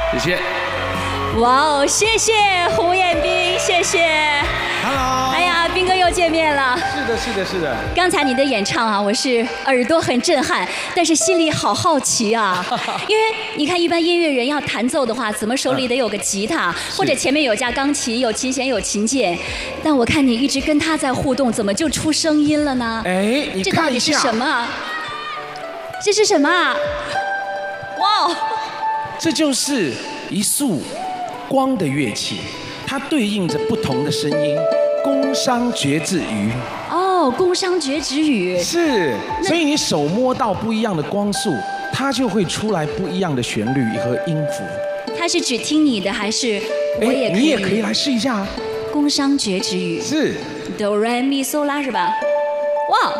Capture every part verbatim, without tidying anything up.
谢谢。 哇哦，谢谢胡彦斌，谢谢。 Hello。 哎呀，斌哥又见面了。 是的，是的，是的。 刚才你的演唱啊，我是耳朵很震撼，但是心里好好奇啊。因为你看，一般音乐人要弹奏的话，怎么手里得有个吉他，或者前面有架钢琴，有琴弦，有琴键。但我看你一直跟他在互动，怎么就出声音了呢？ 哎，你这到底是什么啊？这是什么啊？哇！ 这就是一束光的乐器，它对应着不同的声音，宫商角徵羽。 哦，宫商角徵羽。 是，所以你手摸到不一样的光束，它就会出来不一样的旋律和音符。 它是只听你的，还是我也可以？ 你也可以来试一下。 宫商角徵羽。 是。 哆来咪嗦拉是吧？哇！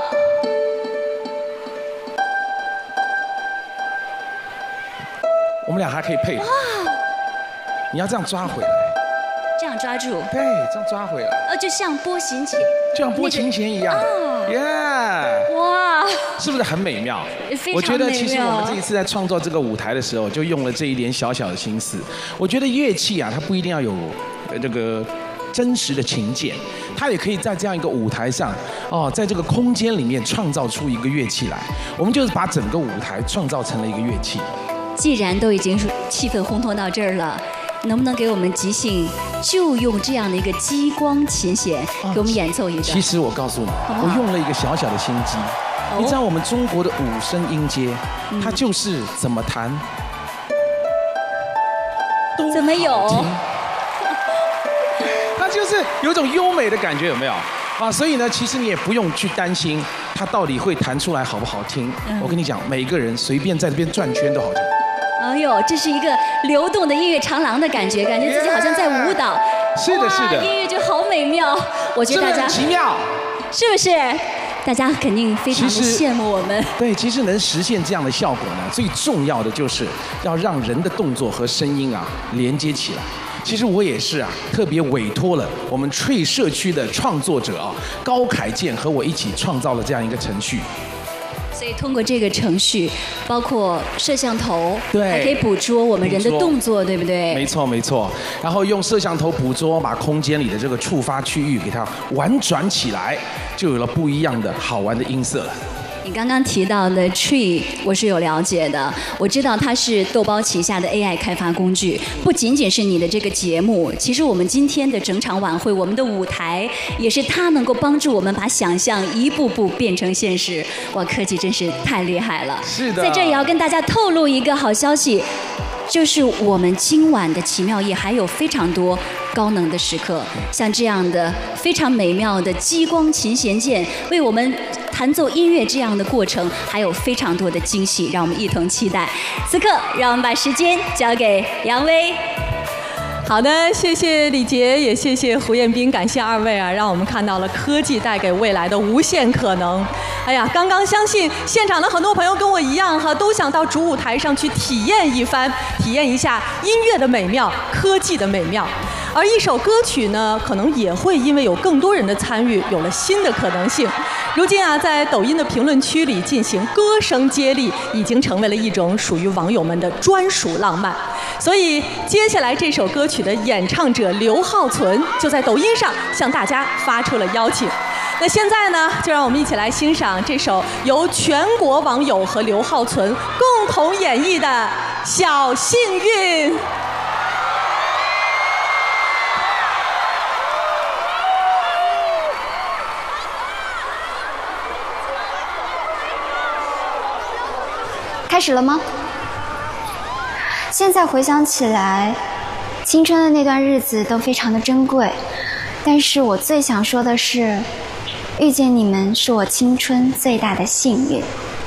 我们俩还可以配合。你要这样抓回来。 这样抓住。 对，这样抓回来。 呃，就像拨琴弦。 就像拨琴弦一样。耶！ 哇！ 是不是很美妙？ 非常美妙。 我觉得其实我们这一次在创作这个舞台的时候，就用了这一点小小的心思。我觉得乐器啊，它不一定要有这个真实的琴键，它也可以在这样一个舞台上，哦，在这个空间里面创造出一个乐器来。我们就是把整个舞台创造成了一个乐器。 既然都已经气氛烘托到这儿了，能不能给我们即兴就用这样的一个激光琴弦给我们演奏一个？ 其实我告诉你，我用了一个小小的心机。你知道我们中国的五声音阶，它就是怎么弹都怎么有？ 它就是有种优美的感觉，有没有？啊，所以呢，其实你也不用去担心它到底会弹出来好不好听。我跟你讲，每个人随便在这边转圈都好听。 哎呦，这是一个流动的音乐长廊的感觉，感觉自己好像在舞蹈。 是的，是的。 音乐就好美妙，我觉得大家奇妙， 是不是？大家肯定非常的羡慕我们。 对，其实能实现这样的效果呢，最重要的就是要让人的动作和声音啊连接起来。其实我也是啊，特别委托了我们Tree社区的创作者啊高凯健和我一起创造了这样一个程序。 所以通过这个程序，包括摄像头， 对， 还可以捕捉我们人的动作，对不对？ 没错没错。然后用摄像头捕捉，把空间里的这个触发区域给它婉转起来，就有了不一样的好玩的音色了。 你刚刚提到的 Tree， 我是有了解的。我知道它是豆包旗下的 A I 开发工具，不仅仅是你的这个节目，其实我们今天的整场晚会，我们的舞台也是它能够帮助我们把想象一步步变成现实。哇，科技真是太厉害了！ 是的。 在这也要跟大家透露一个好消息。就是我们今晚的奇妙夜还有非常多高能的时刻，像这样的非常美妙的激光琴弦键，为我们弹奏音乐这样的过程，还有非常多的惊喜，让我们一同期待。此刻，让我们把时间交给杨威。 好的，谢谢李杰，也谢谢胡彦斌，感谢二位啊，让我们看到了科技带给未来的无限可能。哎呀，刚刚相信现场的很多朋友跟我一样哈，都想到主舞台上去体验一番，体验一下音乐的美妙，科技的美妙。而一首歌曲呢，可能也会因为有更多人的参与，有了新的可能性。如今啊，在抖音的评论区里进行歌声接力，已经成为了一种属于网友们的专属浪漫。所以，接下来这首歌曲的演唱者刘浩存就在抖音上向大家发出了邀请。那现在呢，就让我们一起来欣赏这首由全国网友和刘浩存共同演绎的《小幸运》。 开始了吗？现在回想起来，青春的那段日子都非常的珍贵，但是我最想说的是，遇见你们是我青春最大的幸运。